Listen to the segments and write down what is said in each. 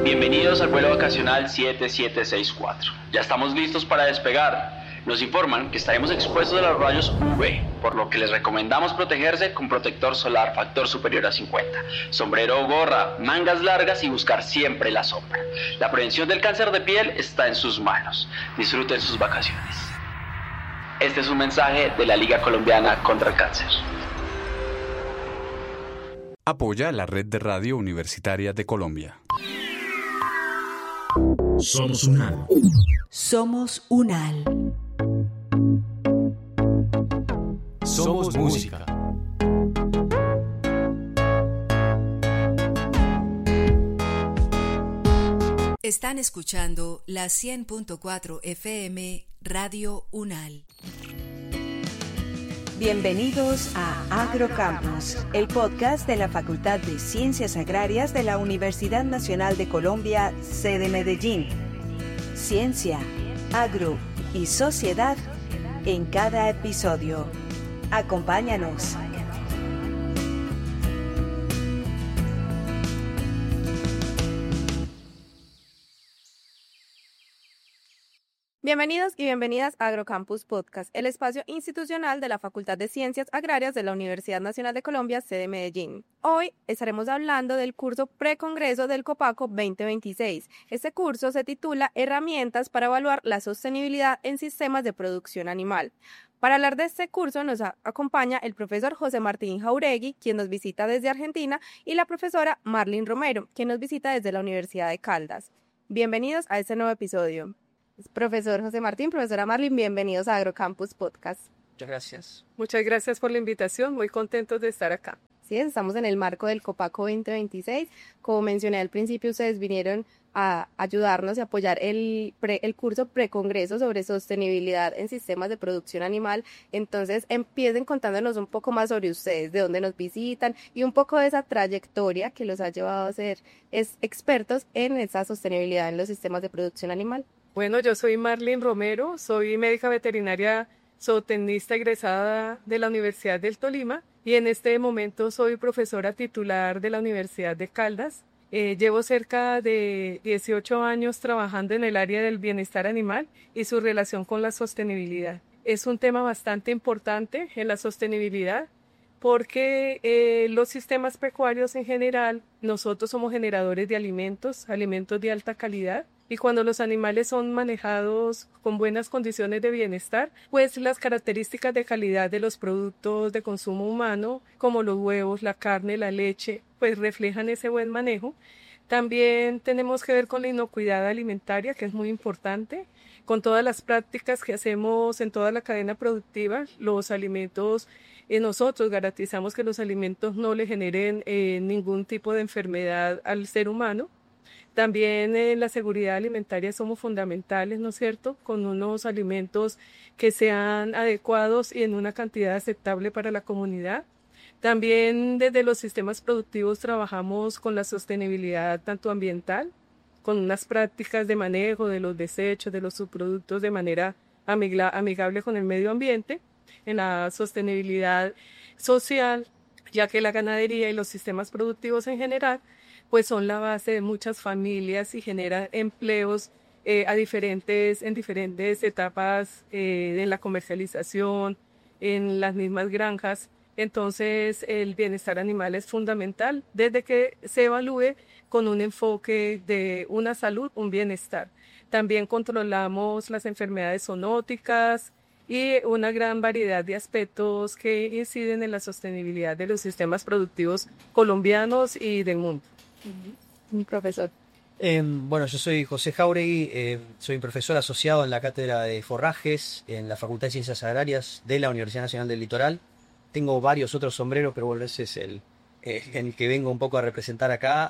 Bienvenidos al vuelo vacacional 7764. Ya estamos listos para despegar. Nos informan que estaremos expuestos a los rayos UV, por lo que les recomendamos protegerse con protector solar factor superior a 50, sombrero o gorra, mangas largas y buscar siempre la sombra. La prevención del cáncer de piel está en sus manos. Disfruten sus vacaciones. Este es un mensaje de la Liga Colombiana contra el Cáncer. Apoya la Red de Radio Universitaria de Colombia. Somos UNAL. Somos UNAL. Somos música. Están escuchando la 100.4 FM Radio UNAL. Bienvenidos a Agrocampus, el podcast de la Facultad de Ciencias Agrarias de la Universidad Nacional de Colombia, sede Medellín. Ciencia, agro y sociedad en cada episodio. Acompáñanos. Bienvenidos y bienvenidas a Agrocampus Podcast, el espacio institucional de la Facultad de Ciencias Agrarias de la Universidad Nacional de Colombia, sede Medellín. Hoy estaremos hablando del curso Precongreso del Copaco 2026. Este curso se titula Herramientas para evaluar la sostenibilidad en sistemas de producción animal. Para hablar de este curso nos acompaña el profesor José Martín Jáuregui, quien nos visita desde Argentina, y la profesora Marlene Romero, quien nos visita desde la Universidad de Caldas. Bienvenidos a este nuevo episodio. Profesor José Martín, profesora Marlene, bienvenidos a Agrocampus Podcast. Muchas gracias. Muchas gracias por la invitación, muy contentos de estar acá. Sí, estamos en el marco del Copaco 2026. Como mencioné al principio, ustedes vinieron a ayudarnos y apoyar el curso Precongreso sobre sostenibilidad en sistemas de producción animal. Entonces, empiecen contándonos un poco más sobre ustedes, de dónde nos visitan y un poco de esa trayectoria que los ha llevado a ser expertos en esa sostenibilidad en los sistemas de producción animal. Bueno, yo soy Marlene Romero, soy médica veterinaria zootecnista egresada de la Universidad del Tolima y en este momento soy profesora titular de la Universidad de Caldas. Llevo cerca de 18 años trabajando en el área del bienestar animal y su relación con la sostenibilidad. Es un tema bastante importante en la sostenibilidad porque los sistemas pecuarios en general, nosotros somos generadores de alimentos de alta calidad. Y cuando los animales son manejados con buenas condiciones de bienestar, pues las características de calidad de los productos de consumo humano, como los huevos, la carne, la leche, pues reflejan ese buen manejo. También tenemos que ver con la inocuidad alimentaria, que es muy importante, con todas las prácticas que hacemos en toda la cadena productiva. Los alimentos, nosotros garantizamos que los alimentos no le generen ningún tipo de enfermedad al ser humano. También en la seguridad alimentaria somos fundamentales, ¿no es cierto?, con unos alimentos que sean adecuados y en una cantidad aceptable para la comunidad. También desde los sistemas productivos trabajamos con la sostenibilidad tanto ambiental, con unas prácticas de manejo de los desechos, de los subproductos de manera amigable con el medio ambiente, en la sostenibilidad social, ya que la ganadería y los sistemas productivos en general pues son la base de muchas familias y generan empleos en diferentes etapas de la comercialización, en las mismas granjas. Entonces, el bienestar animal es fundamental desde que se evalúe con un enfoque de una salud, un bienestar. También controlamos las enfermedades zoonóticas y una gran variedad de aspectos que inciden en la sostenibilidad de los sistemas productivos colombianos y del mundo. Profesor. Bueno, yo soy José Jáuregui, soy profesor asociado en la Cátedra de Forrajes en la Facultad de Ciencias Agrarias de la Universidad Nacional del Litoral. Tengo varios otros sombreros, pero bueno, ese es el que vengo un poco a representar acá.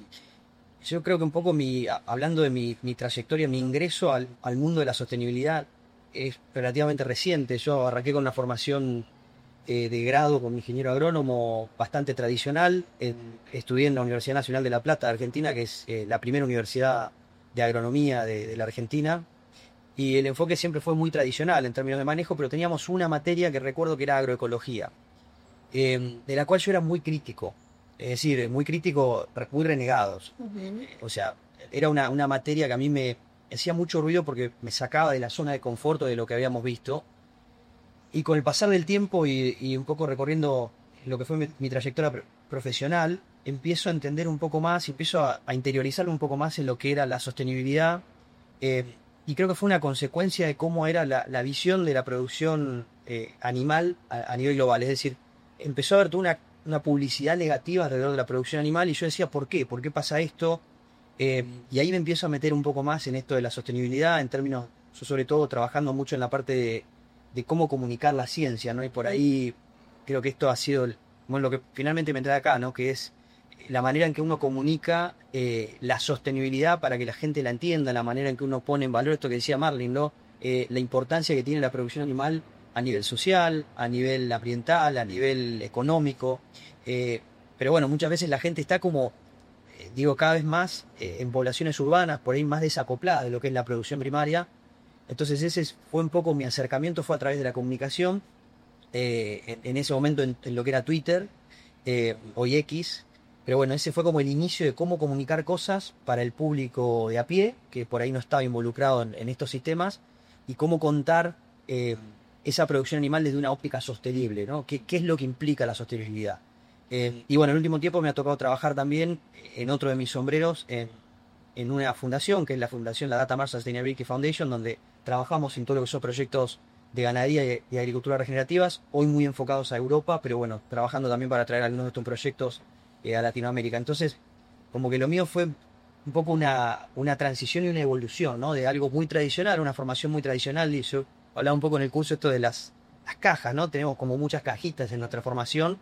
Yo creo que un poco hablando de mi trayectoria, mi ingreso al mundo de la sostenibilidad es relativamente reciente. Yo arranqué con una formación de grado como ingeniero agrónomo bastante tradicional. Estudié en la Universidad Nacional de La Plata, Argentina, que es la primera universidad de agronomía de la Argentina. Y el enfoque siempre fue muy tradicional en términos de manejo, pero teníamos una materia que recuerdo que era agroecología, de la cual yo era muy crítico. es decir, muy crítico, muy renegados. O sea, era una materia que a mí me hacía mucho ruido porque me sacaba de la zona de confort de lo que habíamos visto. Y con el pasar del tiempo y un poco recorriendo lo que fue mi trayectoria profesional, empiezo a entender un poco más, empiezo a interiorizar un poco más en lo que era la sostenibilidad. Y creo que fue una consecuencia de cómo era la visión de la producción animal a nivel global. Es decir, empezó a haber toda una publicidad negativa alrededor de la producción animal y yo decía, ¿por qué? ¿Por qué pasa esto? Y ahí me empiezo a meter un poco más en esto de la sostenibilidad, en términos, yo sobre todo trabajando mucho en la parte de cómo comunicar la ciencia, ¿no? Y por ahí creo que esto ha sido lo que finalmente me trae acá, ¿no? Que es la manera en que uno comunica la sostenibilidad para que la gente la entienda, la manera en que uno pone en valor esto que decía Marlene, ¿no? La importancia que tiene la producción animal a nivel social, a nivel ambiental, a nivel económico. Pero bueno, muchas veces la gente está como, digo, cada vez más en poblaciones urbanas, por ahí más desacopladas de lo que es la producción primaria. Entonces ese fue un poco mi acercamiento, fue a través de la comunicación, en ese momento en lo que era Twitter, hoy X. Pero bueno, ese fue como el inicio de cómo comunicar cosas para el público de a pie, que por ahí no estaba involucrado en estos sistemas, y cómo contar esa producción animal desde una óptica sostenible, ¿no? ¿Qué es lo que implica la sostenibilidad? Y bueno, en el último tiempo me ha tocado trabajar también en otro de mis sombreros, en una fundación, que es la fundación, la Data Mart Sustainability Foundation, donde trabajamos en todo lo que son proyectos de ganadería y agricultura regenerativas, hoy muy enfocados a Europa, pero bueno, trabajando también para traer algunos de estos proyectos a Latinoamérica. Entonces, como que lo mío fue un poco una transición y una evolución, ¿no? De algo muy tradicional, una formación muy tradicional, y yo hablaba un poco en el curso esto de las cajas, ¿no? Tenemos como muchas cajitas en nuestra formación,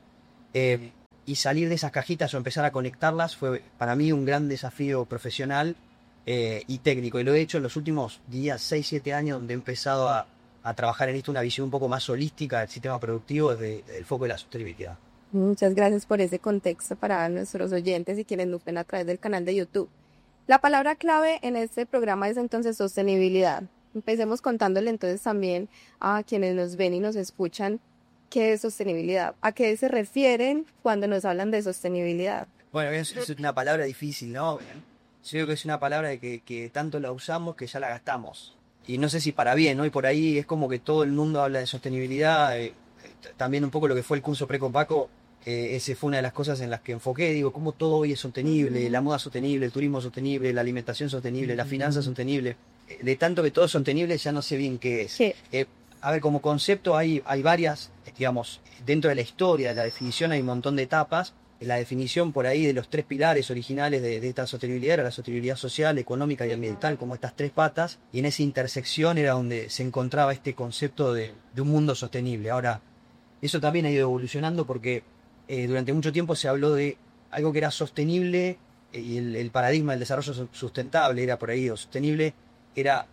y salir de esas cajitas o empezar a conectarlas fue para mí un gran desafío profesional y técnico, y lo he hecho en los últimos 6, 7 años, donde he empezado a trabajar en esto, una visión un poco más holística del sistema productivo desde el foco de la sostenibilidad. Muchas gracias por ese contexto para nuestros oyentes y quienes nos ven a través del canal de YouTube. La palabra clave en este programa es entonces sostenibilidad. Empecemos contándole entonces también a quienes nos ven y nos escuchan qué es sostenibilidad, a qué se refieren cuando nos hablan de sostenibilidad. Bueno, es una palabra difícil, ¿no? Yo creo que es una palabra que tanto la usamos que ya la gastamos. Y no sé si para bien, ¿no? Y por ahí es como que todo el mundo habla de sostenibilidad. También un poco lo que fue el curso Precopaco, ese fue una de las cosas en las que enfoqué, digo, cómo todo hoy es sostenible, la moda sostenible, el turismo sostenible, la alimentación sostenible, la finanza sostenible. De tanto que todo es sostenible, ya no sé bien qué es. Sí. A ver, como concepto hay varias, digamos, dentro de la historia, de la definición hay un montón de etapas. La definición por ahí de los 3 pilares originales de esta sostenibilidad era la sostenibilidad social, económica y ambiental, como estas 3 patas, y en esa intersección era donde se encontraba este concepto de un mundo sostenible. Ahora, eso también ha ido evolucionando porque durante mucho tiempo se habló de algo que era sostenible, y el paradigma del desarrollo sustentable era por ahí, o sostenible, era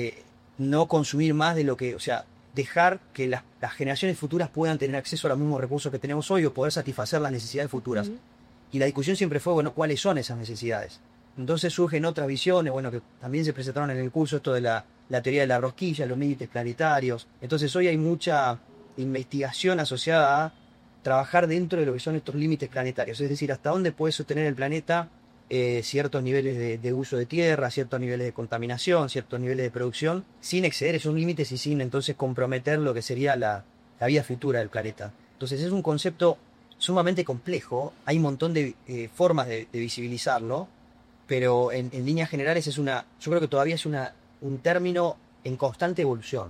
no consumir más de lo que, o sea, dejar que las generaciones futuras puedan tener acceso a los mismos recursos que tenemos hoy o poder satisfacer las necesidades futuras. Y la discusión siempre fue, bueno, ¿cuáles son esas necesidades? Entonces surgen otras visiones, bueno, que también se presentaron en el curso, esto de la teoría de la rosquilla, los límites planetarios. Entonces hoy hay mucha investigación asociada a trabajar dentro de lo que son estos límites planetarios, es decir, hasta dónde puede sostener el planeta ciertos niveles de uso de tierra, ciertos niveles de contaminación, ciertos niveles de producción, sin exceder esos límites y sin entonces comprometer lo que sería la vida futura del planeta. Entonces es un concepto sumamente complejo, hay un montón de formas de visibilizarlo, pero en líneas generales yo creo que todavía es un término en constante evolución.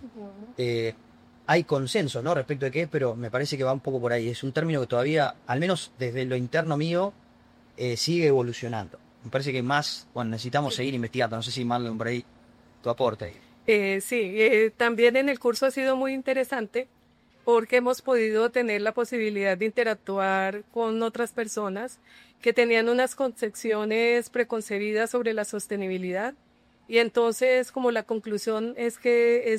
Hay consenso, ¿no?, respecto de qué es, pero me parece que va un poco por ahí. Es un término que todavía, al menos desde lo interno mío, sigue evolucionando. Me parece que más, bueno, necesitamos seguir investigando. No sé si Marlon por ahí tu aporte. También en el curso ha sido muy interesante porque hemos podido tener la posibilidad de interactuar con otras personas que tenían unas concepciones preconcebidas sobre la sostenibilidad, y entonces como la conclusión es que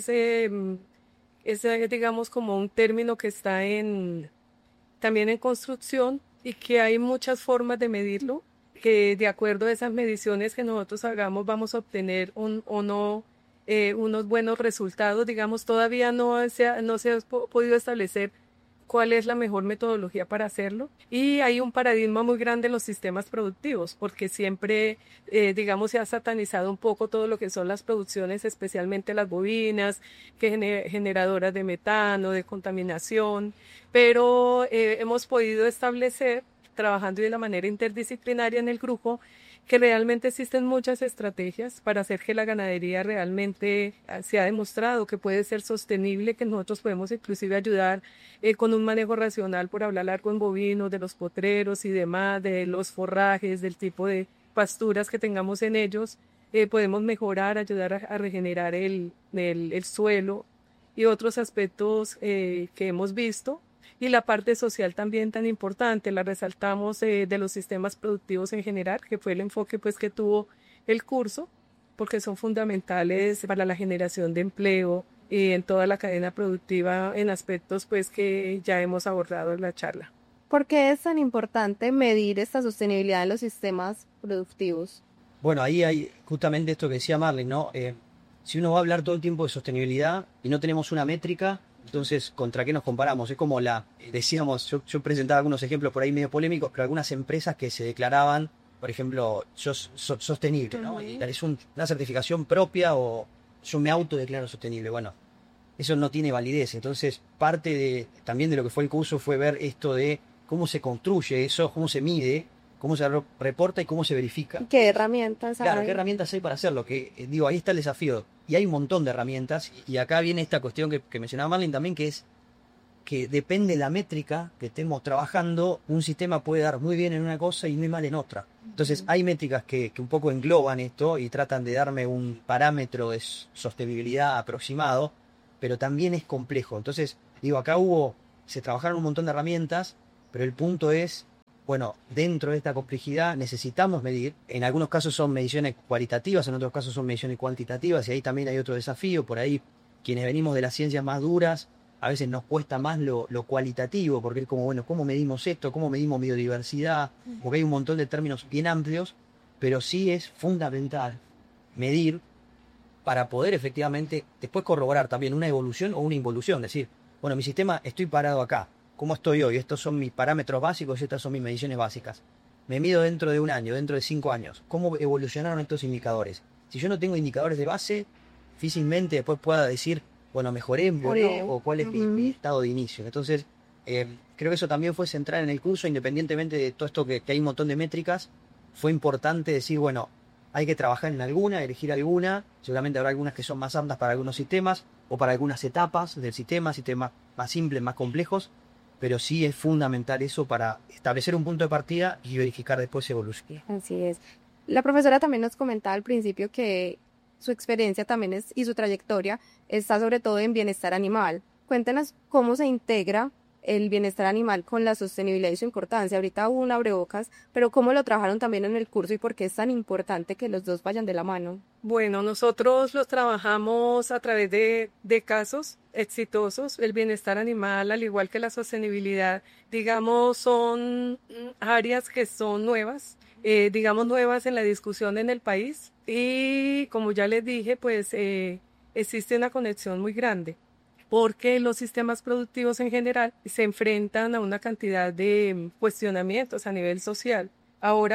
ese digamos como un término que está también en construcción, y que hay muchas formas de medirlo, que de acuerdo a esas mediciones que nosotros hagamos vamos a obtener unos buenos resultados. Digamos, todavía no se ha podido establecer cuál es la mejor metodología para hacerlo. Y hay un paradigma muy grande en los sistemas productivos, porque siempre, digamos, se ha satanizado un poco todo lo que son las producciones, especialmente las bovinas, generadoras de metano, de contaminación, pero hemos podido establecer, trabajando de una manera interdisciplinaria en el grupo, que realmente existen muchas estrategias para hacer que la ganadería realmente se ha demostrado que puede ser sostenible, que nosotros podemos inclusive ayudar con un manejo racional, por hablar largo, en bovinos, de los potreros y demás, de los forrajes, del tipo de pasturas que tengamos en ellos. Podemos mejorar, ayudar a regenerar el suelo y otros aspectos que hemos visto. Y la parte social también tan importante, la resaltamos de los sistemas productivos en general, que fue el enfoque pues que tuvo el curso, porque son fundamentales para la generación de empleo y en toda la cadena productiva en aspectos pues que ya hemos abordado en la charla. ¿Por qué es tan importante medir esta sostenibilidad en los sistemas productivos? Bueno, ahí hay justamente esto que decía Marlene, ¿no? Si uno va a hablar todo el tiempo de sostenibilidad y no tenemos una métrica, entonces, ¿contra qué nos comparamos? Es como decíamos, yo presentaba algunos ejemplos por ahí medio polémicos, pero algunas empresas que se declaraban, por ejemplo, sostenible, ¿no? Es una certificación propia o yo me autodeclaro sostenible. Bueno, eso no tiene validez. Entonces, parte también de lo que fue el curso fue ver esto de cómo se construye eso, cómo se mide, cómo se reporta y cómo se verifica. ¿Qué herramientas hay? Claro, ¿qué herramientas hay para hacerlo? Digo, ahí está el desafío. Y hay un montón de herramientas. Y acá viene esta cuestión que mencionaba Marlene también, que es que depende de la métrica que estemos trabajando, un sistema puede dar muy bien en una cosa y muy mal en otra. Entonces, hay métricas que un poco engloban esto y tratan de darme un parámetro de sostenibilidad aproximado, pero también es complejo. Entonces, digo, acá se trabajaron un montón de herramientas, pero el punto es, bueno, dentro de esta complejidad necesitamos medir. En algunos casos son mediciones cualitativas, en otros casos son mediciones cuantitativas, y ahí también hay otro desafío. Por ahí, quienes venimos de las ciencias más duras, a veces nos cuesta más lo cualitativo, porque es como, bueno, ¿cómo medimos esto? ¿Cómo medimos biodiversidad? Porque hay un montón de términos bien amplios, pero sí es fundamental medir para poder efectivamente después corroborar también una evolución o una involución. Es decir, bueno, mi sistema, estoy parado acá. ¿Cómo estoy hoy? Estos son mis parámetros básicos y estas son mis mediciones básicas. Me mido dentro de un año, dentro de 5 años. ¿Cómo evolucionaron estos indicadores? Si yo no tengo indicadores de base, difícilmente después pueda decir, bueno, mejoré, o cuál es mi estado de inicio. Entonces, creo que eso también fue central en el curso, independientemente de todo esto que hay un montón de métricas. Fue importante decir, bueno, hay que trabajar en alguna, elegir alguna. Seguramente habrá algunas que son más aptas para algunos sistemas o para algunas etapas del sistema, sistemas más simples, más complejos. Pero sí es fundamental eso para establecer un punto de partida y verificar después evolución. Así es. La profesora también nos comentaba al principio que su experiencia también y su trayectoria está sobre todo en bienestar animal. Cuéntenos cómo se integra el bienestar animal con la sostenibilidad y su importancia. Ahorita hubo un abrebocas, pero cómo lo trabajaron también en el curso y por qué es tan importante que los dos vayan de la mano. Bueno, nosotros los trabajamos a través de casos exitosos. El bienestar animal, al igual que la sostenibilidad, digamos, son áreas que son nuevas, nuevas en la discusión en el país. Y como ya les dije, pues existe una conexión muy grande, porque los sistemas productivos en general se enfrentan a una cantidad de cuestionamientos a nivel social. Ahora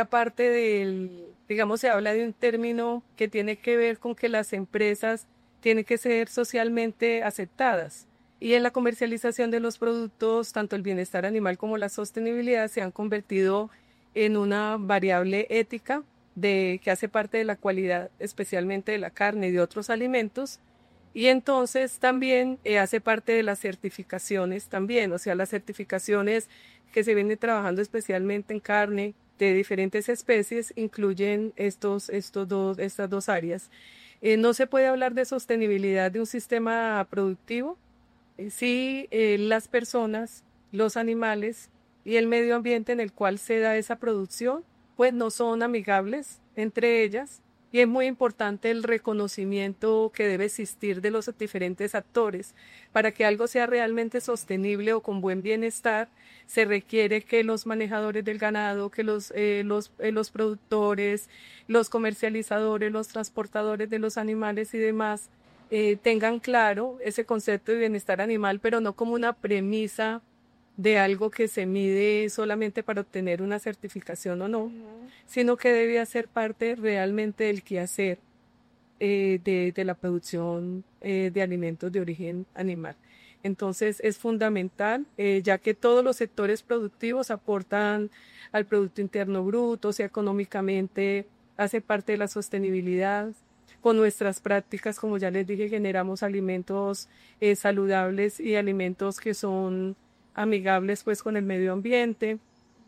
se habla de un término que tiene que ver con que las empresas tienen que ser socialmente aceptadas. Y en la comercialización de los productos, tanto el bienestar animal como la sostenibilidad se han convertido en una variable ética que hace parte de la cualidad, especialmente de la carne y de otros alimentos. Y entonces también hace parte de las certificaciones también, o sea, las certificaciones que se vienen trabajando especialmente en carne de diferentes especies incluyen estas dos áreas. No se puede hablar de sostenibilidad de un sistema productivo si las personas, los animales y el medio ambiente en el cual se da esa producción, pues no son amigables entre ellas. Y es muy importante el reconocimiento que debe existir de los diferentes actores. Para que algo sea realmente sostenible o con buen bienestar, se requiere que los manejadores del ganado, que los productores, los comercializadores, los transportadores de los animales y demás, tengan claro ese concepto de bienestar animal, pero no como una premisa de algo que se mide solamente para obtener una certificación o no, sino que debe hacer parte realmente del quehacer de la producción de alimentos de origen animal. Entonces es fundamental, ya que todos los sectores productivos aportan al Producto Interno Bruto, o sea, económicamente hace parte de la sostenibilidad. Con nuestras prácticas, como ya les dije, generamos alimentos saludables y alimentos que son amigables pues con el medio ambiente,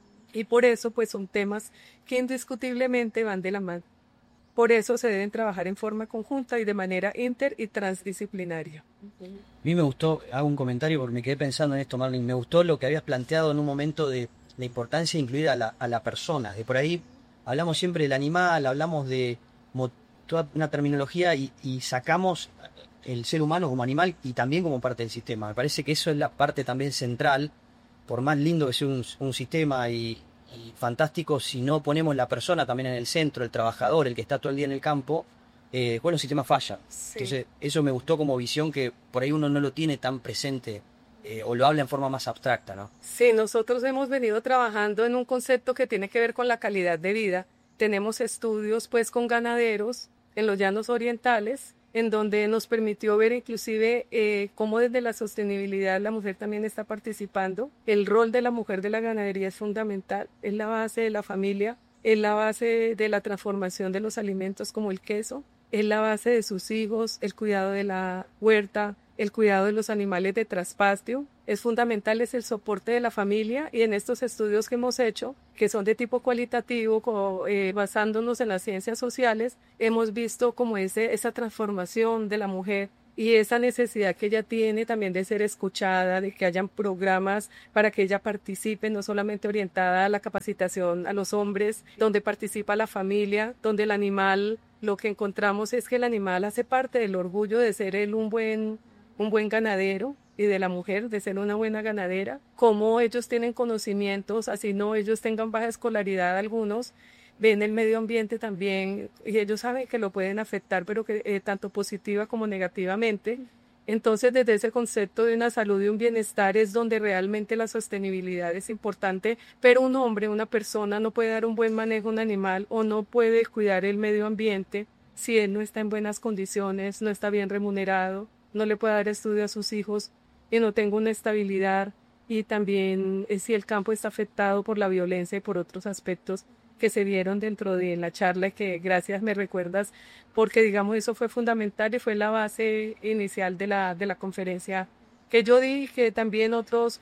y por eso pues son temas que indiscutiblemente van de la mano. Por eso se deben trabajar en forma conjunta y de manera inter y transdisciplinaria. A mí me gustó, hago un comentario porque me quedé pensando en esto, Marlene, me gustó lo que habías planteado en un momento de la importancia de incluir a la persona. De por ahí hablamos siempre del animal, hablamos de toda una terminología y sacamos el ser humano como animal y también como parte del sistema. Me parece que eso es la parte también central, por más lindo que sea un sistema y fantástico, si no ponemos la persona también en el centro, el trabajador, el que está todo el día en el campo, bueno, el sistema falla. Sí. Entonces eso me gustó como visión, que por ahí uno no lo tiene tan presente o lo habla en forma más abstracta, ¿no? Sí, nosotros hemos venido trabajando en un concepto que tiene que ver con la calidad de vida. Tenemos estudios pues con ganaderos en los llanos orientales, en donde nos permitió ver inclusive cómo desde la sostenibilidad la mujer también está participando. El rol de la mujer de la ganadería es fundamental, es la base de la familia, es la base de la transformación de los alimentos como el queso, es la base de sus hijos, el cuidado de la huerta, el cuidado de los animales de traspatio. Es fundamental, es el soporte de la familia, y en estos estudios que hemos hecho, que son de tipo cualitativo, basándonos en las ciencias sociales, hemos visto como esa transformación de la mujer y esa necesidad que ella tiene también de ser escuchada, de que hayan programas para que ella participe, no solamente orientada a la capacitación a los hombres, donde participa la familia, donde el animal, lo que encontramos es que el animal hace parte del orgullo de ser él un buen ganadero, y de la mujer de ser una buena ganadera, como ellos tienen conocimientos, así no ellos tengan baja escolaridad algunos, ven el medio ambiente también, y ellos saben que lo pueden afectar, pero que tanto positiva como negativamente. Entonces, desde ese concepto de una salud y un bienestar es donde realmente la sostenibilidad es importante, pero un hombre, una persona no puede dar un buen manejo a un animal o no puede cuidar el medio ambiente si él no está en buenas condiciones, no está bien remunerado, no le puede dar estudio a sus hijos y no tengo una estabilidad, y también si el campo está afectado por la violencia y por otros aspectos que se dieron dentro de la charla, que gracias me recuerdas, porque digamos eso fue fundamental y fue la base inicial de la conferencia que yo di, que también los otros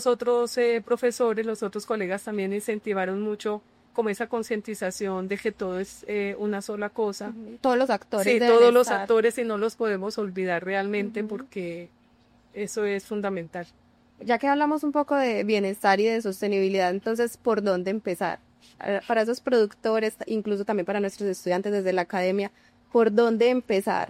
profesores, los otros colegas también incentivaron mucho como esa concientización de que todo es una sola cosa. Todos los actores. Sí, todos los actores, y no los podemos olvidar realmente, porque eso es fundamental. Ya que hablamos un poco de bienestar y de sostenibilidad, entonces, ¿por dónde empezar? Para esos productores, incluso también para nuestros estudiantes desde la academia, ¿por dónde empezar?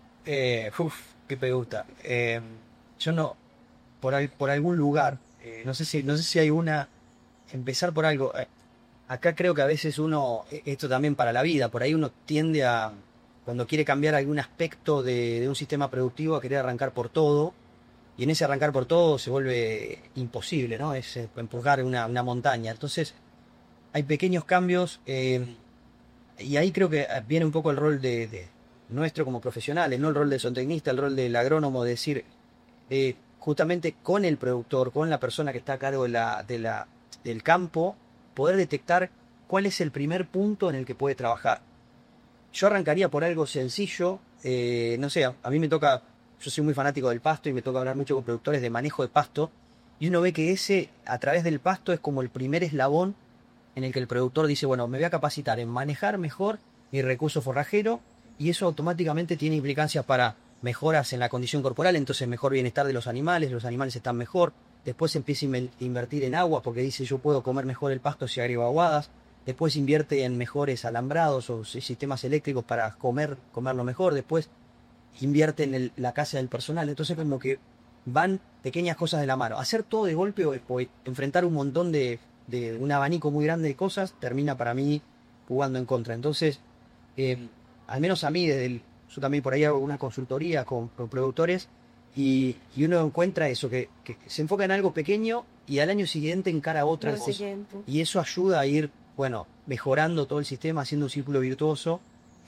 Qué pregunta. Yo no, por algún lugar, no sé si hay empezar por algo. Acá creo que a veces esto también para la vida, por ahí uno tiende a, cuando quiere cambiar algún aspecto de un sistema productivo, a querer arrancar por todo. Y en ese arrancar por todo se vuelve imposible, ¿no? Es empujar una montaña. Entonces, hay pequeños cambios y ahí creo que viene un poco el rol de nuestro como profesionales, no el rol del zootecnista, el rol del agrónomo, de decir, justamente con el productor, con la persona que está a cargo del campo, poder detectar cuál es el primer punto en el que puede trabajar. Yo arrancaría por algo sencillo, no sé, a mí me toca... Yo soy muy fanático del pasto y me toca hablar mucho con productores de manejo de pasto, y uno ve que a través del pasto es como el primer eslabón en el que el productor dice, bueno, me voy a capacitar en manejar mejor mi recurso forrajero, y eso automáticamente tiene implicancias para mejoras en la condición corporal, entonces mejor bienestar de los animales están mejor, después empieza a invertir en agua porque dice yo puedo comer mejor el pasto si agrego aguadas, después invierte en mejores alambrados o sistemas eléctricos para comerlo mejor, después invierte en la casa del personal. Entonces como que van pequeñas cosas de la mano. Hacer todo de golpe o enfrentar un montón de un abanico muy grande de cosas termina para mí jugando en contra. Entonces, al menos a mí, yo también por ahí hago una consultoría con productores, y uno encuentra eso, que se enfoca en algo pequeño y al año siguiente encara otra cosa. Y eso ayuda a ir, mejorando todo el sistema, haciendo un círculo virtuoso.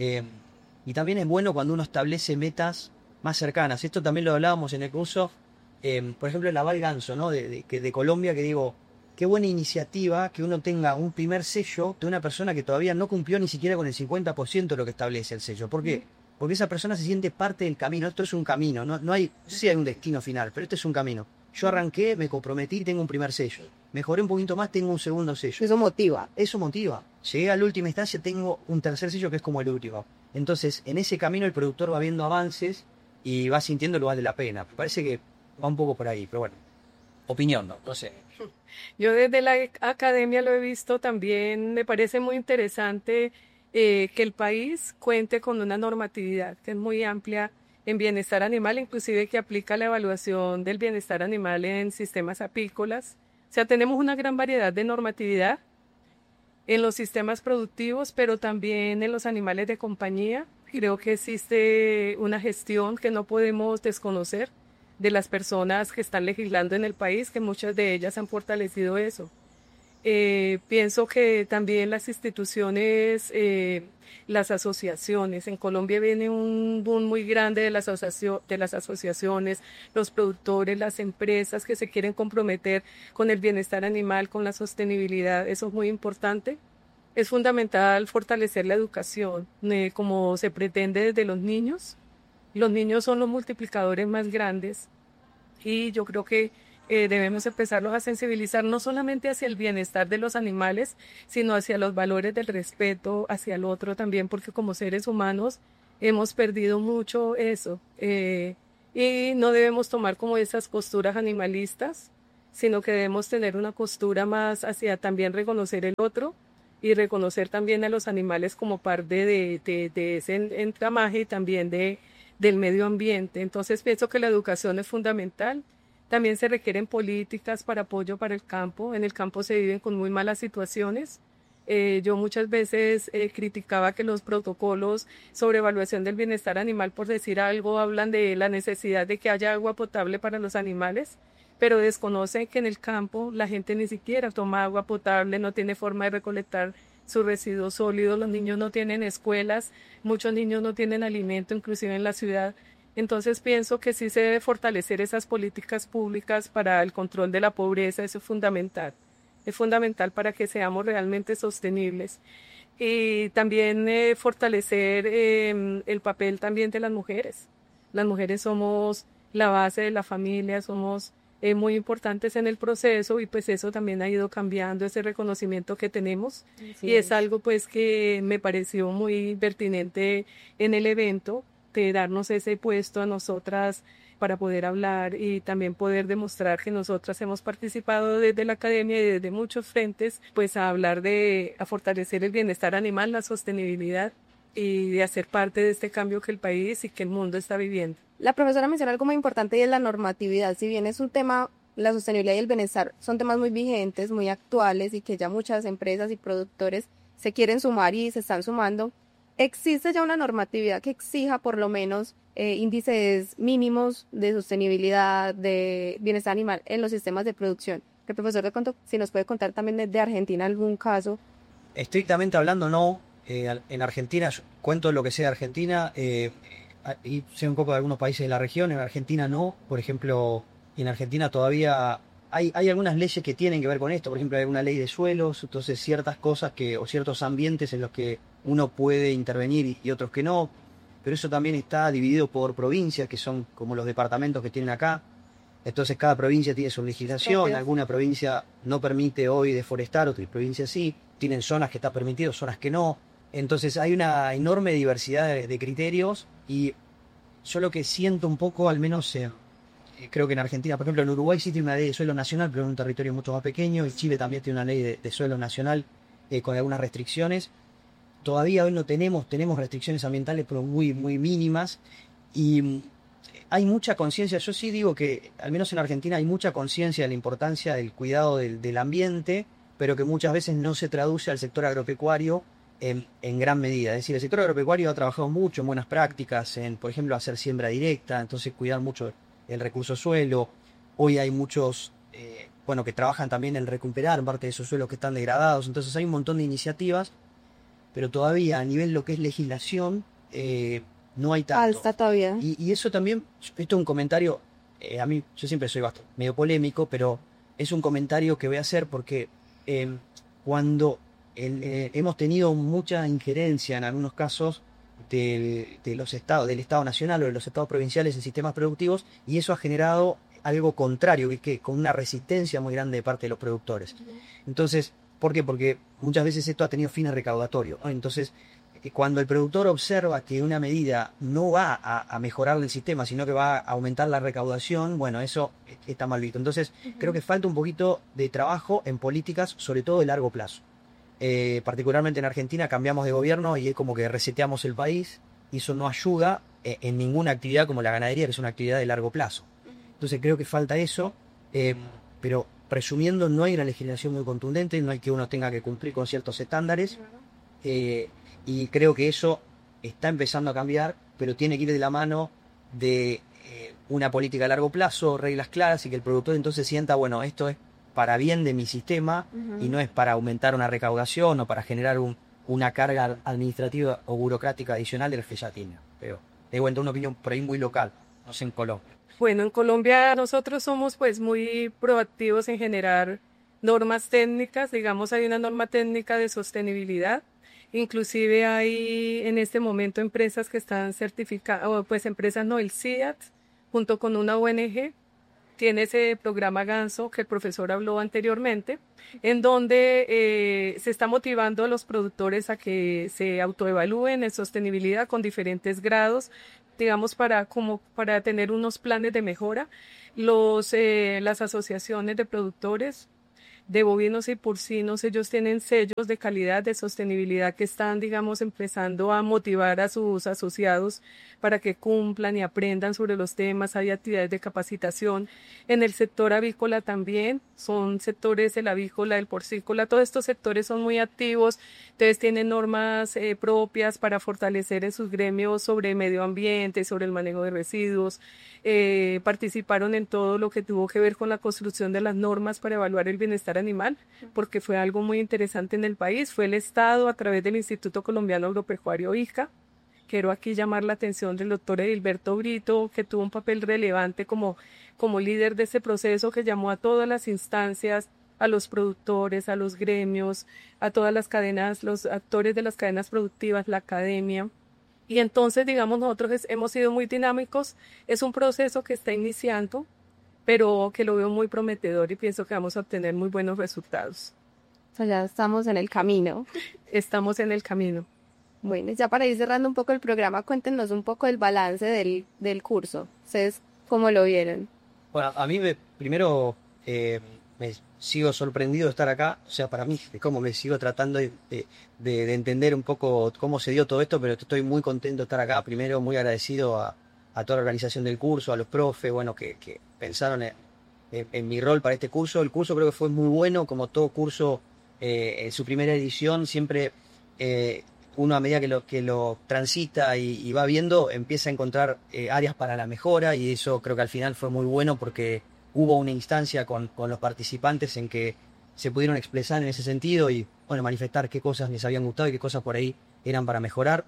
Y también es bueno cuando uno establece metas más cercanas. Esto también lo hablábamos en el curso, por ejemplo, en la Val Ganso, ¿no? de Colombia, que digo, qué buena iniciativa que uno tenga un primer sello de una persona que todavía no cumplió ni siquiera con el 50% de lo que establece el sello. ¿Por qué? Porque esa persona se siente parte del camino. Esto es un camino, no hay, sí hay un destino final, pero este es un camino. Yo arranqué, me comprometí, tengo un primer sello. Mejoré un poquito más, tengo un segundo sello. Eso motiva. Eso motiva. Llegué a la última instancia, tengo un tercer sello que es como el último. Entonces, en ese camino el productor va viendo avances y va sintiendo lo vale la pena. Me parece que va un poco por ahí, pero bueno. Opinión, no sé. Yo desde la academia lo he visto también, me parece muy interesante que el país cuente con una normatividad que es muy amplia en bienestar animal, inclusive que aplica la evaluación del bienestar animal en sistemas apícolas. O sea, tenemos una gran variedad de normatividad en los sistemas productivos, pero también en los animales de compañía. Creo que existe una gestión que no podemos desconocer de las personas que están legislando en el país, que muchas de ellas han fortalecido eso. Pienso que también las instituciones, las asociaciones, en Colombia viene un boom muy grande de las asociaciones, los productores, las empresas que se quieren comprometer con el bienestar animal, con la sostenibilidad. Eso es muy importante. Es fundamental fortalecer la educación, como se pretende desde los niños. Los niños son los multiplicadores más grandes y yo creo que debemos empezarlos a sensibilizar no solamente hacia el bienestar de los animales, sino hacia los valores del respeto hacia el otro también, porque como seres humanos hemos perdido mucho eso. Y no debemos tomar como esas posturas animalistas, sino que debemos tener una postura más hacia también reconocer el otro y reconocer también a los animales como parte de ese entramaje y también del medio ambiente. Entonces pienso que la educación es fundamental. También se requieren políticas para apoyo para el campo. En el campo se viven con muy malas situaciones. Yo muchas veces criticaba que los protocolos sobre evaluación del bienestar animal, por decir algo, hablan de la necesidad de que haya agua potable para los animales, pero desconocen que en el campo la gente ni siquiera toma agua potable, no tiene forma de recolectar sus residuos sólidos, los niños no tienen escuelas, muchos niños no tienen alimento, inclusive en la ciudad. Entonces pienso que sí se debe fortalecer esas políticas públicas para el control de la pobreza, eso es fundamental. Es fundamental para que seamos realmente sostenibles. Y también fortalecer el papel también de las mujeres. Las mujeres somos la base de la familia, somos muy importantes en el proceso y pues eso también ha ido cambiando ese reconocimiento que tenemos. Sí, y es algo pues que me pareció muy pertinente en el evento, de darnos ese puesto a nosotras para poder hablar y también poder demostrar que nosotras hemos participado desde la academia y desde muchos frentes, pues a hablar a fortalecer el bienestar animal, la sostenibilidad y de hacer parte de este cambio que el país y que el mundo está viviendo. La profesora menciona algo muy importante y es la normatividad. Si bien es un tema, la sostenibilidad y el bienestar son temas muy vigentes, muy actuales y que ya muchas empresas y productores se quieren sumar y se están sumando, ¿existe ya una normatividad que exija por lo menos índices mínimos de sostenibilidad, de bienestar animal en los sistemas de producción? El profesor de Conto, si nos puede contar también de Argentina algún caso. Estrictamente hablando, no. En Argentina, yo cuento lo que sé de Argentina, y sé un poco de algunos países de la región. En Argentina no. Por ejemplo, en Argentina todavía hay algunas leyes que tienen que ver con esto. Por ejemplo, hay una ley de suelos, entonces ciertas cosas o ciertos ambientes en los que uno puede intervenir y otros que no. Pero eso también está dividido por provincias, que son como los departamentos que tienen acá. Entonces cada provincia tiene su legislación. Alguna provincia no permite hoy deforestar, otra provincia sí. Tienen zonas que está permitido, zonas que no. Entonces hay una enorme diversidad de criterios y yo lo que siento un poco, al menos creo que en Argentina, por ejemplo en Uruguay sí tiene una ley de suelo nacional, pero en un territorio mucho más pequeño, y Chile también tiene una ley de suelo nacional con algunas restricciones. Todavía hoy no tenemos restricciones ambientales, pero muy, muy mínimas, y hay mucha conciencia. Yo sí digo que, al menos en Argentina, hay mucha conciencia de la importancia del cuidado del ambiente, pero que muchas veces no se traduce al sector agropecuario en gran medida. Es decir, el sector agropecuario ha trabajado mucho en buenas prácticas, por ejemplo, hacer siembra directa, entonces cuidar mucho el recurso suelo. Hoy hay muchos que trabajan también en recuperar parte de esos suelos que están degradados. Entonces hay un montón de iniciativas, pero todavía a nivel lo que es legislación no hay tanto. Falta todavía. Y eso también, esto es un comentario, a mí yo siempre soy bastante medio polémico, pero es un comentario que voy a hacer porque cuando hemos tenido mucha injerencia en algunos casos del Estado Nacional o de los estados provinciales en sistemas productivos, y eso ha generado algo contrario, que con una resistencia muy grande de parte de los productores. Entonces, ¿por qué? Porque muchas veces esto ha tenido fines recaudatorios, ¿no? Entonces, cuando el productor observa que una medida no va a mejorar el sistema, sino que va a aumentar la recaudación, bueno, eso está mal visto. Entonces, creo que falta un poquito de trabajo en políticas, sobre todo de largo plazo. Particularmente en Argentina cambiamos de gobierno y es como que reseteamos el país, y eso no ayuda en ninguna actividad como la ganadería, que es una actividad de largo plazo. Entonces creo que falta eso, pero resumiendo, no hay una legislación muy contundente, no hay que uno tenga que cumplir con ciertos estándares, y creo que eso está empezando a cambiar, pero tiene que ir de la mano de una política a largo plazo, reglas claras, y que el productor entonces sienta, bueno, esto es para bien de mi sistema y no es para aumentar una recaudación o para generar una carga administrativa o burocrática adicional de las que ya tiene. Pero de vuelta una opinión por ahí muy local, no sé en Colombia. Bueno, en Colombia nosotros somos pues muy proactivos en generar normas técnicas. Digamos, hay una norma técnica de sostenibilidad. Inclusive hay en este momento empresas que están certificadas, o pues empresas no, el CIAT, junto con una ONG, tiene ese programa Ganso que el profesor habló anteriormente, en donde se está motivando a los productores a que se autoevalúen en sostenibilidad con diferentes grados, digamos, para tener unos planes de mejora. Las asociaciones de productores de bovinos y porcinos, ellos tienen sellos de calidad, de sostenibilidad, que están, digamos, empezando a motivar a sus asociados para que cumplan y aprendan sobre los temas. Hay actividades de capacitación. En el sector avícola también, son sectores, el avícola, el porcícola, todos estos sectores son muy activos, entonces tienen normas propias para fortalecer en sus gremios sobre medio ambiente, sobre el manejo de residuos. Participaron en todo lo que tuvo que ver con la construcción de las normas para evaluar el bienestar animal, porque fue algo muy interesante en el país. Fue el Estado, a través del Instituto Colombiano Agropecuario ICA. Quiero aquí llamar la atención del doctor Edilberto Brito, que tuvo un papel relevante como líder de ese proceso, que llamó a todas las instancias, a los productores, a los gremios, a todas las cadenas, los actores de las cadenas productivas, la academia. Y entonces, digamos, nosotros hemos sido muy dinámicos. Es un proceso que está iniciando, pero que lo veo muy prometedor y pienso que vamos a obtener muy buenos resultados. O sea, ya estamos en el camino. Estamos en el camino. Bueno, ya para ir cerrando un poco el programa, cuéntenos un poco el balance del curso. ¿Ustedes cómo lo vieron? Bueno, a mí primero me sigo sorprendido de estar acá. O sea, para mí es como me sigo tratando de entender un poco cómo se dio todo esto, pero estoy muy contento de estar acá. Primero, muy agradecido a toda la organización del curso, a los profes, bueno, que pensaron en mi rol para este curso. El curso creo que fue muy bueno, como todo curso en su primera edición, siempre uno a medida que lo transita y va viendo, empieza a encontrar áreas para la mejora, y eso creo que al final fue muy bueno porque hubo una instancia con los participantes en que se pudieron expresar en ese sentido y bueno, manifestar qué cosas les habían gustado y qué cosas por ahí eran para mejorar.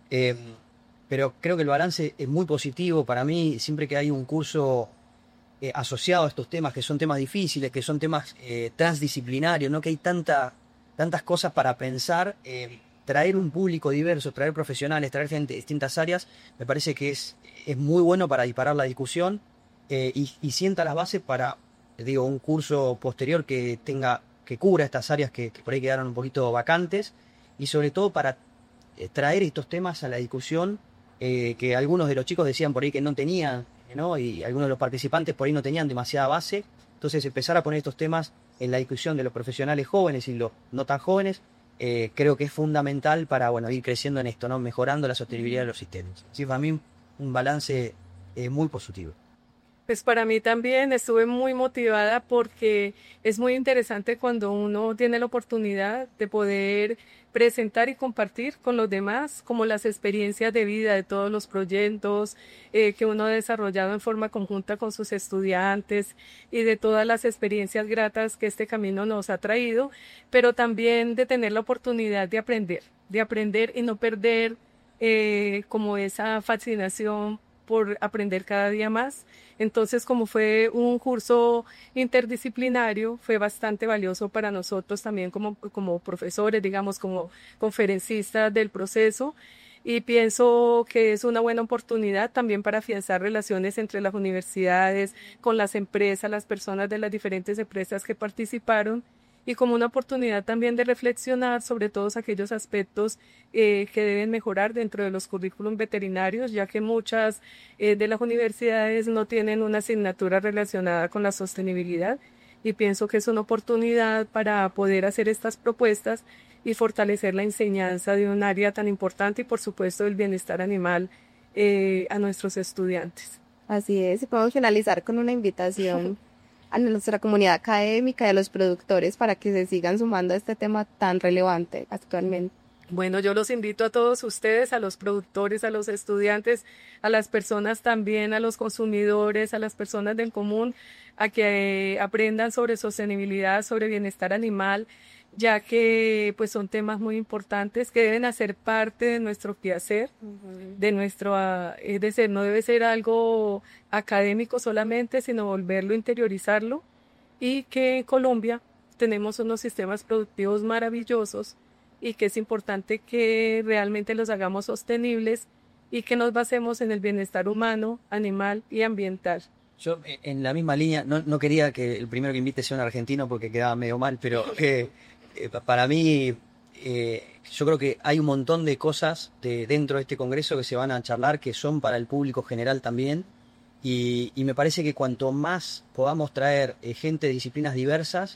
Pero creo que el balance es muy positivo para mí. Siempre que hay un curso asociado a estos temas, que son temas difíciles, que son temas transdisciplinarios, ¿no? Que hay tantas cosas para pensar, traer un público diverso, traer profesionales, traer gente de distintas áreas, me parece que es muy bueno para disparar la discusión y sienta las bases para, digo, un curso posterior que cubra estas áreas que por ahí quedaron un poquito vacantes, y sobre todo para traer estos temas a la discusión que algunos de los chicos decían por ahí que no tenían, ¿no? Y algunos de los participantes por ahí no tenían demasiada base. Entonces empezar a poner estos temas en la discusión de los profesionales jóvenes y los no tan jóvenes, creo que es fundamental para, bueno, ir creciendo en esto, ¿no? Mejorando la sostenibilidad de los sistemas. Así, para mí un balance muy positivo. Pues para mí también estuve muy motivada porque es muy interesante cuando uno tiene la oportunidad de poder presentar y compartir con los demás como las experiencias de vida de todos los proyectos que uno ha desarrollado en forma conjunta con sus estudiantes y de todas las experiencias gratas que este camino nos ha traído, pero también de tener la oportunidad de aprender y no perder como esa fascinación por aprender cada día más. Entonces, como fue un curso interdisciplinario, fue bastante valioso para nosotros también como profesores, digamos, como conferencistas del proceso. Y pienso que es una buena oportunidad también para afianzar relaciones entre las universidades, con las empresas, las personas de las diferentes empresas que participaron, y como una oportunidad también de reflexionar sobre todos aquellos aspectos que deben mejorar dentro de los currículums veterinarios, ya que muchas de las universidades no tienen una asignatura relacionada con la sostenibilidad, y pienso que es una oportunidad para poder hacer estas propuestas y fortalecer la enseñanza de un área tan importante y por supuesto el bienestar animal a nuestros estudiantes. Así es, y podemos finalizar con una invitación a nuestra comunidad académica y a los productores para que se sigan sumando a este tema tan relevante actualmente. Bueno, yo los invito a todos ustedes, a los productores, a los estudiantes, a las personas también, a los consumidores, a las personas del común, a que aprendan sobre sostenibilidad, sobre bienestar animal, ya que pues son temas muy importantes que deben hacer parte de nuestro quehacer, de nuestro, es decir, no debe ser algo académico solamente, sino volverlo, interiorizarlo, y que en Colombia tenemos unos sistemas productivos maravillosos y que es importante que realmente los hagamos sostenibles y que nos basemos en el bienestar humano, animal y ambiental. Yo, en la misma línea, no quería que el primero que invite sea un argentino porque quedaba medio mal, pero para mí, yo creo que hay un montón de cosas dentro de este congreso que se van a charlar que son para el público general también, y me parece que cuanto más podamos traer gente de disciplinas diversas,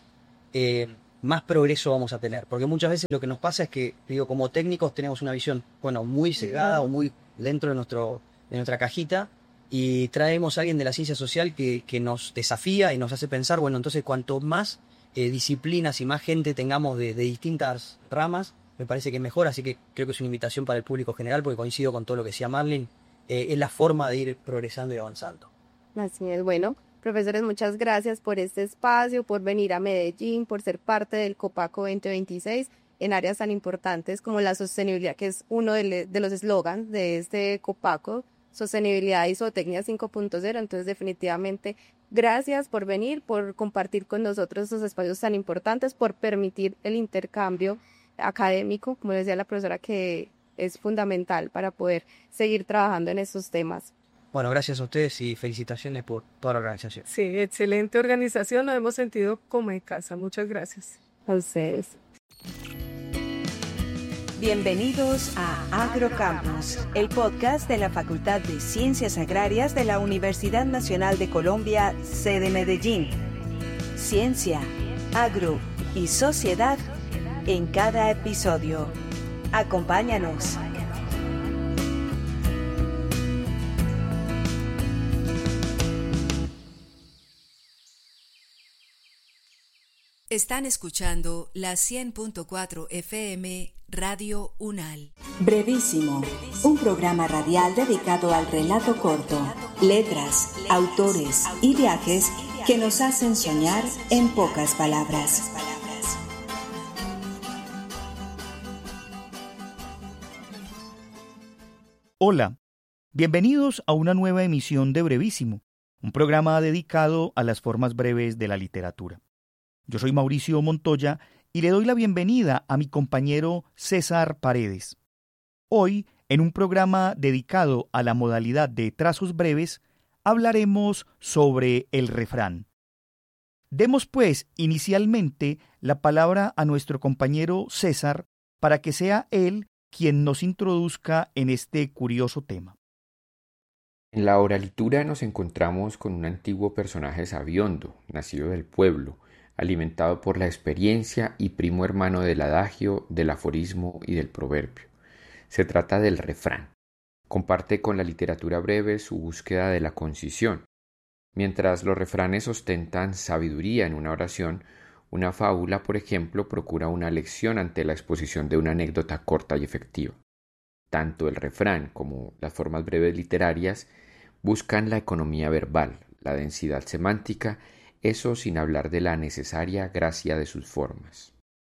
más progreso vamos a tener, porque muchas veces lo que nos pasa es que, digo, como técnicos tenemos una visión, bueno, muy cegada o muy dentro de nuestra cajita, y traemos a alguien de la ciencia social que nos desafía y nos hace pensar, bueno, entonces cuanto más disciplinas y más gente tengamos de distintas ramas, me parece que es mejor, así que creo que es una invitación para el público general, porque coincido con todo lo que decía Marlene, es la forma de ir progresando y avanzando. Así es, bueno, profesores, muchas gracias por este espacio, por venir a Medellín, por ser parte del Copaco 2026 en áreas tan importantes como la sostenibilidad, que es uno de los eslogans de este Copaco, sostenibilidad y zootecnia 5.0, entonces definitivamente gracias por venir, por compartir con nosotros estos espacios tan importantes, por permitir el intercambio académico, como decía la profesora, que es fundamental para poder seguir trabajando en estos temas. Bueno, gracias a ustedes y felicitaciones por toda la organización. Sí, excelente organización, nos hemos sentido como en casa. Muchas gracias. A ustedes. Bienvenidos a Agrocampus, el podcast de la Facultad de Ciencias Agrarias de la Universidad Nacional de Colombia, sede Medellín. Ciencia, agro y sociedad en cada episodio. Acompáñanos. Están escuchando la 100.4 FM Radio UNAL. Brevísimo, un programa radial dedicado al relato corto, letras, autores y viajes que nos hacen soñar en pocas palabras. Hola, bienvenidos a una nueva emisión de Brevísimo, un programa dedicado a las formas breves de la literatura. Yo soy Mauricio Montoya y le doy la bienvenida a mi compañero César Paredes. Hoy, en un programa dedicado a la modalidad de trazos breves, hablaremos sobre el refrán. Demos pues inicialmente la palabra a nuestro compañero César para que sea él quien nos introduzca en este curioso tema. En la oralitura nos encontramos con un antiguo personaje sabiondo, nacido del pueblo, alimentado por la experiencia y primo hermano del adagio, del aforismo y del proverbio. Se trata del refrán. Comparte con la literatura breve su búsqueda de la concisión. Mientras los refranes ostentan sabiduría en una oración, una fábula, por ejemplo, procura una lección ante la exposición de una anécdota corta y efectiva. Tanto el refrán como las formas breves literarias buscan la economía verbal, la densidad semántica, eso sin hablar de la necesaria gracia de sus formas.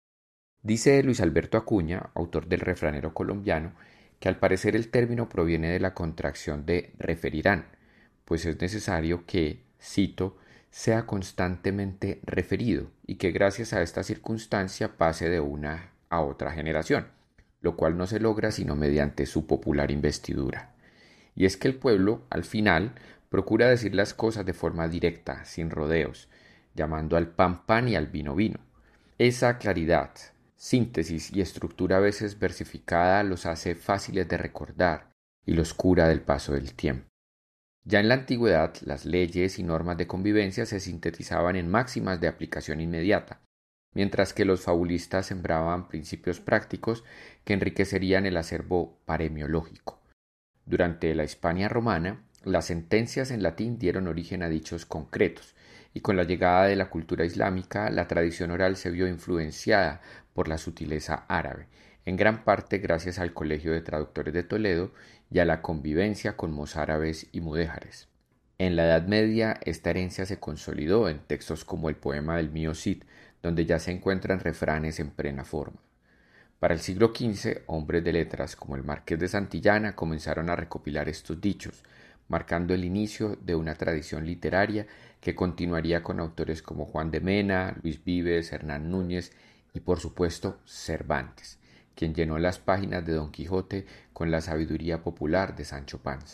Dice Luis Alberto Acuña, autor del Refranero colombiano, que al parecer el término proviene de la contracción de referirán, pues es necesario que, cito, sea constantemente referido y que gracias a esta circunstancia pase de una a otra generación, lo cual no se logra sino mediante su popular investidura. Y es que el pueblo, al final, procura decir las cosas de forma directa, sin rodeos, llamando al pan pan y al vino vino. Esa claridad, síntesis y estructura a veces versificada los hace fáciles de recordar y los cura del paso del tiempo. Ya en la antigüedad, las leyes y normas de convivencia se sintetizaban en máximas de aplicación inmediata, mientras que los fabulistas sembraban principios prácticos que enriquecerían el acervo paremiológico. Durante la Hispania romana, las sentencias en latín dieron origen a dichos concretos, y con la llegada de la cultura islámica, la tradición oral se vio influenciada por la sutileza árabe, en gran parte gracias al Colegio de Traductores de Toledo y a la convivencia con mozárabes y mudéjares. En la Edad Media, esta herencia se consolidó en textos como el poema del Mío Cid, donde ya se encuentran refranes en plena forma. Para el siglo XV, hombres de letras como el Marqués de Santillana comenzaron a recopilar estos dichos, marcando el inicio de una tradición literaria que continuaría con autores como Juan de Mena, Luis Vives, Hernán Núñez y por supuesto Cervantes, quien llenó las páginas de Don Quijote con la sabiduría popular de Sancho Panza.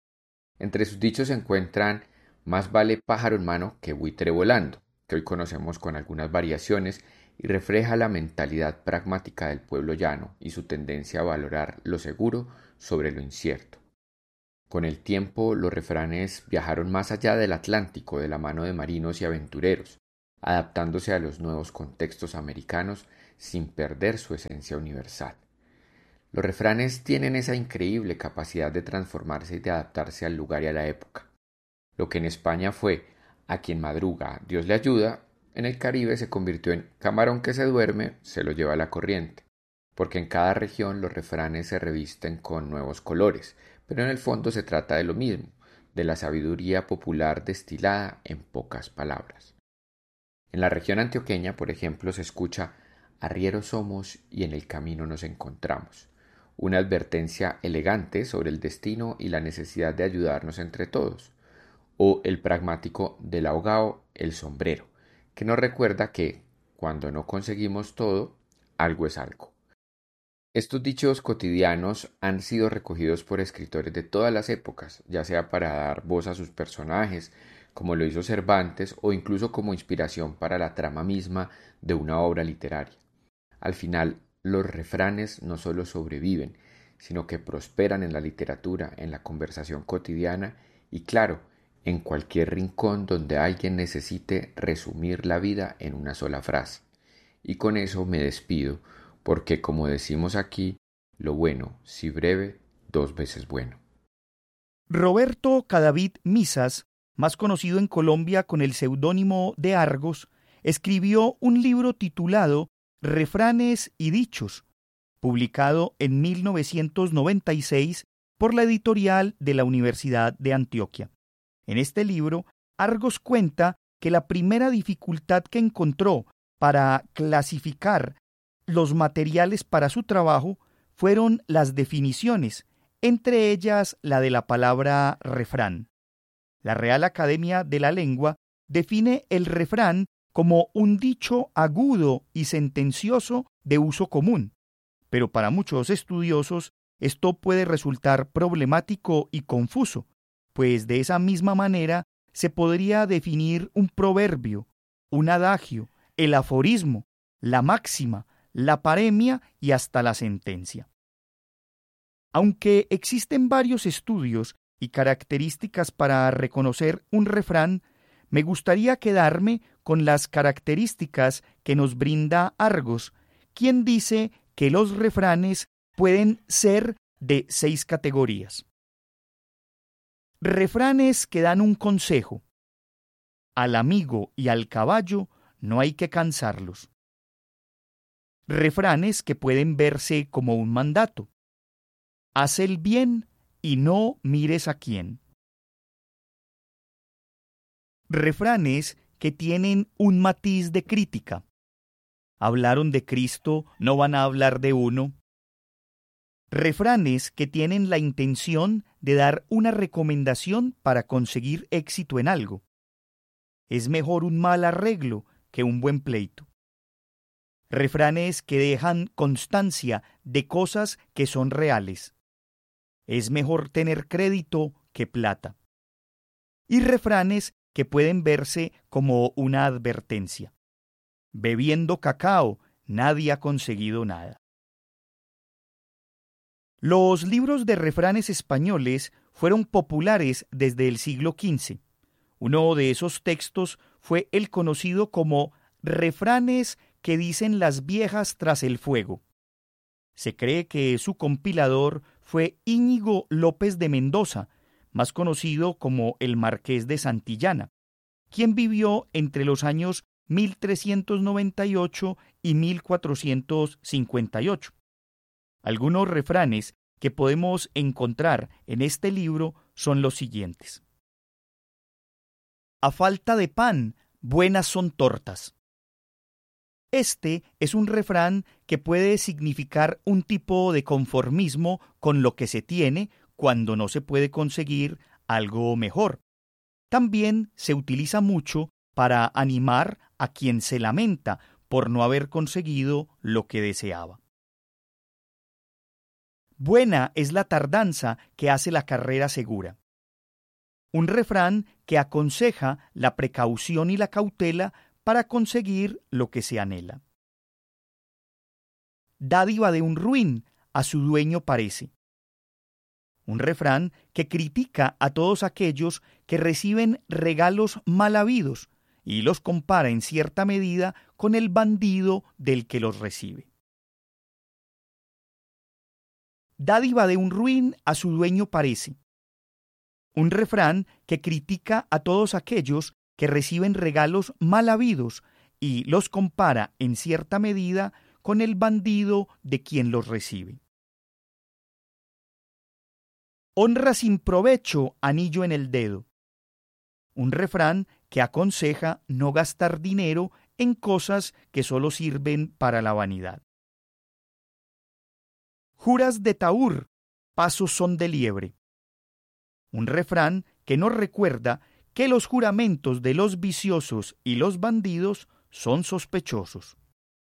Entre sus dichos se encuentran más vale pájaro en mano que buitre volando, que hoy conocemos con algunas variaciones y refleja la mentalidad pragmática del pueblo llano y su tendencia a valorar lo seguro sobre lo incierto. Con el tiempo, los refranes viajaron más allá del Atlántico de la mano de marinos y aventureros, adaptándose a los nuevos contextos americanos sin perder su esencia universal. Los refranes tienen esa increíble capacidad de transformarse y de adaptarse al lugar y a la época. Lo que en España fue "a quien madruga, Dios le ayuda", en el Caribe se convirtió en "camarón que se duerme, se lo lleva la corriente", porque en cada región los refranes se revisten con nuevos colores, pero en el fondo se trata de lo mismo, de la sabiduría popular destilada en pocas palabras. En la región antioqueña, por ejemplo, se escucha "arrieros somos y en el camino nos encontramos", una advertencia elegante sobre el destino y la necesidad de ayudarnos entre todos, o el pragmático del ahogao, el sombrero, que nos recuerda que, cuando no conseguimos todo, algo es algo. Estos dichos cotidianos han sido recogidos por escritores de todas las épocas, ya sea para dar voz a sus personajes, como lo hizo Cervantes, o incluso como inspiración para la trama misma de una obra literaria. Al final, los refranes no solo sobreviven, sino que prosperan en la literatura, en la conversación cotidiana y, claro, en cualquier rincón donde alguien necesite resumir la vida en una sola frase. Y con eso me despido, porque como decimos aquí, lo bueno, si breve, 2 veces bueno. Roberto Cadavid Misas, más conocido en Colombia con el seudónimo de Argos, escribió un libro titulado Refranes y Dichos, publicado en 1996 por la editorial de la Universidad de Antioquia. En este libro, Argos cuenta que la primera dificultad que encontró para clasificar los materiales para su trabajo fueron las definiciones, entre ellas la de la palabra refrán. La Real Academia de la Lengua define el refrán como un dicho agudo y sentencioso de uso común, pero para muchos estudiosos esto puede resultar problemático y confuso, pues de esa misma manera se podría definir un proverbio, un adagio, el aforismo, la máxima, la paremia y hasta la sentencia. Aunque existen varios estudios y características para reconocer un refrán, me gustaría quedarme con las características que nos brinda Argos, quien dice que los refranes pueden ser de 6 categorías. Refranes que dan un consejo, al amigo y al caballo no hay que cansarlos. Refranes que pueden verse como un mandato. Haz el bien y no mires a quién. Refranes que tienen un matiz de crítica. Hablaron de Cristo, no van a hablar de uno. Refranes que tienen la intención de dar una recomendación para conseguir éxito en algo. Es mejor un mal arreglo que un buen pleito. Refranes que dejan constancia de cosas que son reales. Es mejor tener crédito que plata. Y refranes que pueden verse como una advertencia. Bebiendo cacao, nadie ha conseguido nada. Los libros de refranes españoles fueron populares desde el siglo XV. Uno de esos textos fue el conocido como Refranes que dicen las viejas tras el fuego. Se cree que su compilador fue Íñigo López de Mendoza, más conocido como el Marqués de Santillana, quien vivió entre los años 1398 y 1458. Algunos refranes que podemos encontrar en este libro son los siguientes. A falta de pan, buenas son tortas. Este es un refrán que puede significar un tipo de conformismo con lo que se tiene cuando no se puede conseguir algo mejor. También se utiliza mucho para animar a quien se lamenta por no haber conseguido lo que deseaba. Buena es la tardanza que hace la carrera segura. Un refrán que aconseja la precaución y la cautela para conseguir lo que se anhela. Dádiva de un ruin, a su dueño parece. Un refrán que critica a todos aquellos que reciben regalos mal habidos y los compara en cierta medida con el bandido del que los recibe. Dádiva de un ruin, a su dueño parece. Un refrán que critica a todos aquellos que reciben regalos mal habidos y los compara en cierta medida con el bandido de quien los recibe. Honra sin provecho, anillo en el dedo. Un refrán que aconseja no gastar dinero en cosas que solo sirven para la vanidad. Juras de tahúr, pasos son de liebre. Un refrán que nos recuerda que los juramentos de los viciosos y los bandidos son sospechosos.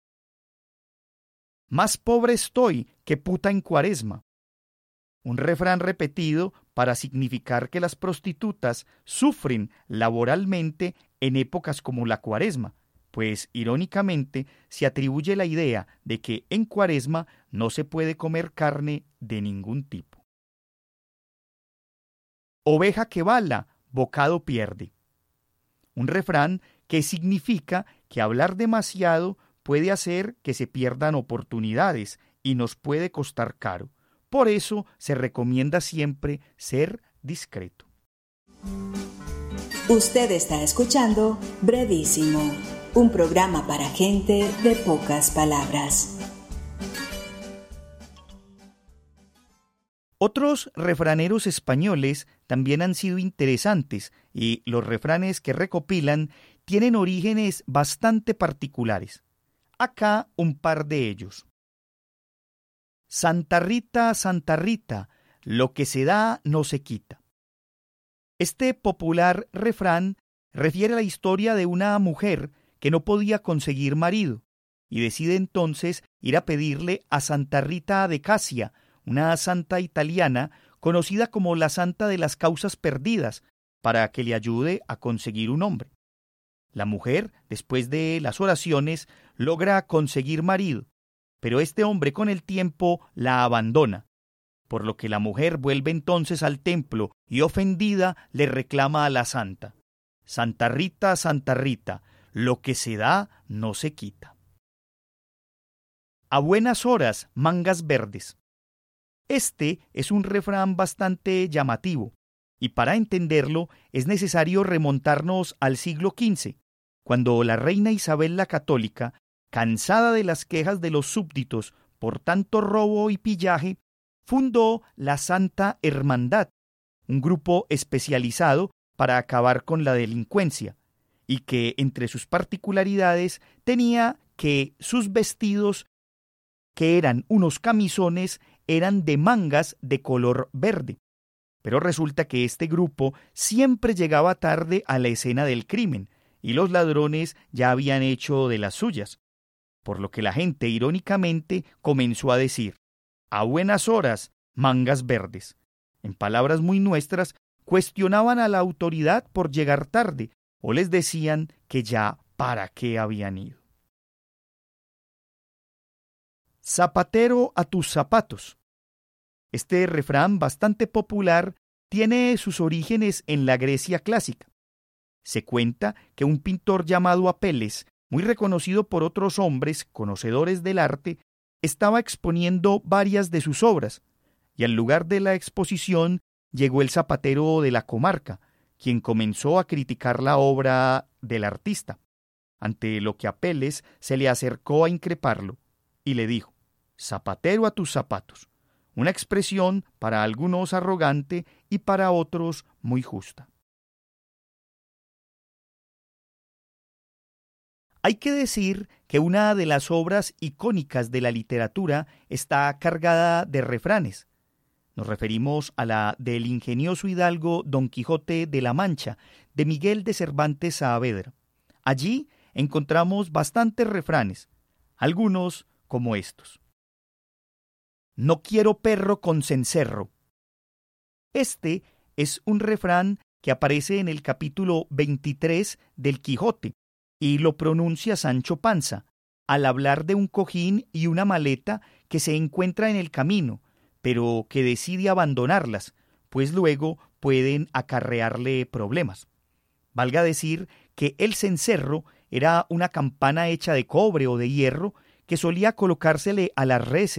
Más pobre estoy que puta en Cuaresma. Un refrán repetido para significar que las prostitutas sufren laboralmente en épocas como la Cuaresma, pues irónicamente se atribuye la idea de que en Cuaresma no se puede comer carne de ningún tipo. Oveja que bala, bocado pierde. Un refrán que significa que hablar demasiado puede hacer que se pierdan oportunidades y nos puede costar caro. Por eso se recomienda siempre ser discreto. Usted está escuchando Brevísimo, un programa para gente de pocas palabras. Otros refraneros españoles también han sido interesantes y los refranes que recopilan tienen orígenes bastante particulares. Acá un par de ellos. Santa Rita, lo que se da no se quita. Este popular refrán refiere a la historia de una mujer que no podía conseguir marido y decide entonces ir a pedirle a Santa Rita de Casia, una santa italiana conocida como la Santa de las Causas Perdidas, para que le ayude a conseguir un hombre. La mujer, después de las oraciones, logra conseguir marido, pero este hombre con el tiempo la abandona, por lo que la mujer vuelve entonces al templo y ofendida le reclama a la santa: Santa Rita, lo que se da no se quita. A buenas horas, mangas verdes. Este es un refrán bastante llamativo, Y para entenderlo es necesario remontarnos al siglo XV, cuando la reina Isabel la Católica, cansada de las quejas de los súbditos por tanto robo y pillaje, fundó la Santa Hermandad, un grupo especializado para acabar con la delincuencia, y que entre sus particularidades tenía que sus vestidos, que eran unos camisones, eran de mangas de color verde. Pero resulta que este grupo siempre llegaba tarde a la escena del crimen, y los ladrones ya habían hecho de las suyas, por lo que la gente irónicamente comenzó a decir: a buenas horas, mangas verdes. En palabras muy nuestras, cuestionaban a la autoridad por llegar tarde, o les decían que ya para qué habían ido. Zapatero a tus zapatos. Este refrán bastante popular tiene sus orígenes en la Grecia clásica. Se cuenta que un pintor llamado Apeles, muy reconocido por otros hombres conocedores del arte, estaba exponiendo varias de sus obras, y al lugar de la exposición llegó el zapatero de la comarca, quien comenzó a criticar la obra del artista, ante lo que Apeles se le acercó a increparlo, y le dijo: zapatero a tus zapatos, una expresión para algunos arrogante y para otros muy justa. Hay que decir que una de las obras icónicas de la literatura está cargada de refranes. Nos referimos a la del ingenioso hidalgo Don Quijote de la Mancha, de Miguel de Cervantes Saavedra. Allí encontramos bastantes refranes, algunos como estos: no quiero perro con cencerro. Este es un refrán que aparece en el capítulo 23 del Quijote, y lo pronuncia Sancho Panza, al hablar de un cojín y una maleta que se encuentra en el camino, pero que decide abandonarlas, pues luego pueden acarrearle problemas. Valga decir que el cencerro era una campana hecha de cobre o de hierro que solía colocársele a las reses